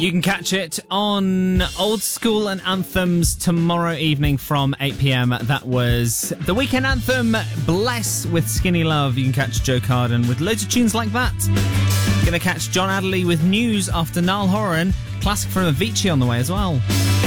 You can catch it on Old School and Anthems tomorrow evening from 8 p.m. That was the weekend anthem, Bless with Skinny Love. You can catch Joe Carden with loads of tunes like that. Gonna catch John Adderley with news after Niall Horan. Classic from Avicii on the way as well.